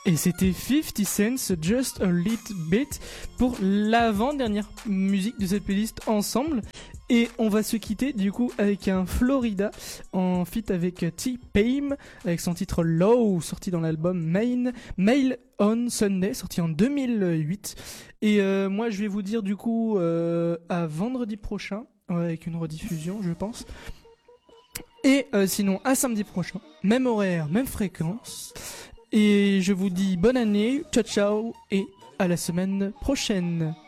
Et c'était 50 Cent, Just a Little Bit, pour l'avant-dernière musique de cette playlist ensemble. Et on va se quitter du coup avec un Florida en feat avec T-Pain, avec son titre Low, sorti dans l'album Mail on Sunday, sorti en 2008. Et moi je vais vous dire du coup à vendredi prochain, avec une rediffusion je pense. Et sinon à samedi prochain, même horaire, même fréquence. Et je vous dis bonne année, ciao ciao et à la semaine prochaine.